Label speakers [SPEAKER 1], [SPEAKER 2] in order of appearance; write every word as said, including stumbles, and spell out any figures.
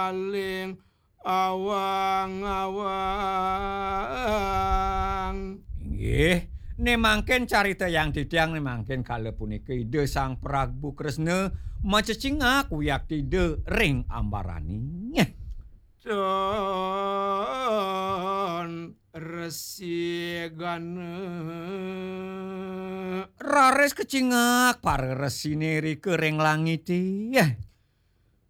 [SPEAKER 1] paling awang-awang.
[SPEAKER 2] Nggih, nemangken carita yang didang nemangken kala punika ide Sang Prabu Kresna macecingak uyak tide ring ambarani. Nyeh.
[SPEAKER 1] Don Resi Gana.
[SPEAKER 2] Rares kecingak pareresine rike ring langit. Yeh.